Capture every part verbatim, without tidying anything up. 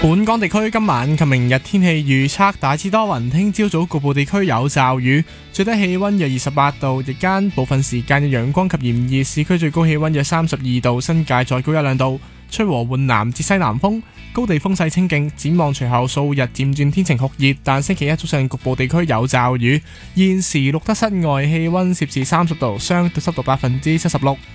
本港地區今晚及明日天氣預測大致多雲，聽朝早局部地區有驟雨，最低氣溫約二十八度，日間部分時間有陽光及炎熱，市區最高氣溫約三十二度，新界再高一兩度，吹和緩南至西南風，高地風勢清勁。展望隨後數日漸轉天晴酷熱，但星期一早上局部地區有驟雨。現時錄得室外氣溫攝氏三十度，相對濕度百分之七十六。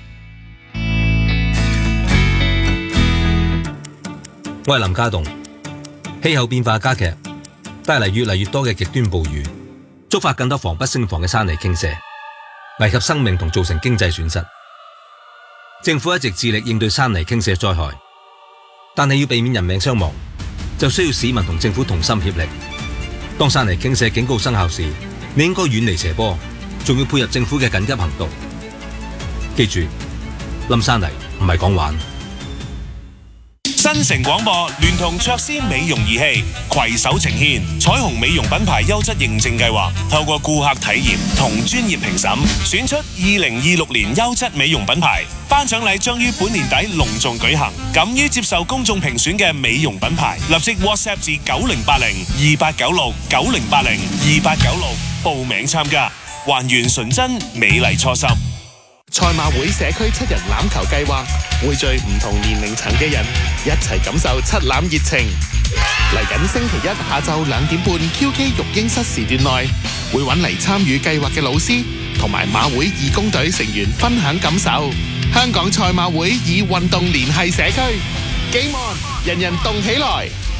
我係林家棟。氣候變化加劇，帶嚟越嚟越多嘅極端暴雨，觸發更多防不勝防嘅山泥傾瀉，危及生命同造成經濟損失。政府一直致力應對山泥傾瀉災害，但係要避免人命傷亡，就需要市民同政府同心協力。當山泥傾瀉警告生效時，你應該遠離斜坡，仲要配合政府嘅緊急行動。記住，冧山泥唔係講玩。 新城廣播聯同卓斯美容儀器攜手呈現彩虹美容品牌優質認證計劃，透過顧客體驗同專業評審，選出二零二六年優質美容品牌。頒獎禮將於本年底隆重舉行，敢於接受公眾評選嘅美容品牌，立即 WhatsApp 至九零八零二八九六九零八零二八九六報名參加，還原純真美麗初心。 賽馬會社區七人欖球計劃匯聚唔同年齡層嘅人，一齊感受七欖熱情。嚟緊星期一下晝兩點半 Q K 育嬰室時段內，會揾嚟參與計劃嘅老師同埋馬會義工隊成員分享感受。香港賽馬會以運動聯繫社區，希望人人動起來。